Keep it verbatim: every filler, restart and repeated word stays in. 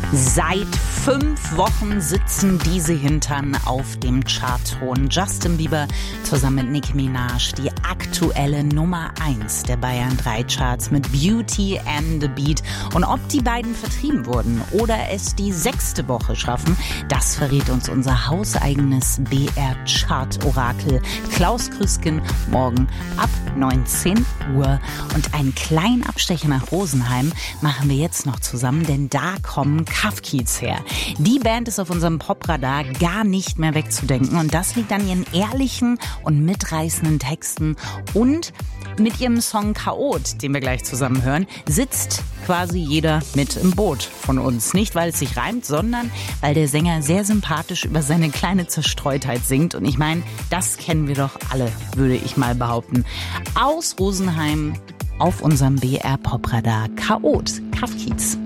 Seit fünf Wochen sitzen diese Hintern auf dem Chartthron. Justin Bieber zusammen mit Nicki Minaj, die aktuelle Nummer eins der Bayern drei Charts mit Beauty and the Beat. Und ob die beiden vertrieben wurden oder es die sechste Woche schaffen, das verrät uns unser hauseigenes B R-Chart-Orakel Klaus Krüsken morgen ab neunzehn Uhr. Und einen kleinen Abstecher nach Rosenheim machen wir jetzt noch zusammen, denn da kommen Cuff Kids her. Die Band ist auf unserem Popradar gar nicht mehr wegzudenken und das liegt an ihren ehrlichen und mitreißenden Texten und mit ihrem Song Chaot, den wir gleich zusammen hören, sitzt quasi jeder mit im Boot von uns. Nicht, weil es sich reimt, sondern weil der Sänger sehr sympathisch über seine kleine Zerstreutheit singt. Und ich meine, das kennen wir doch alle, würde ich mal behaupten. Aus Rosenheim auf unserem B R Popradar Chaot, Cuff Kids.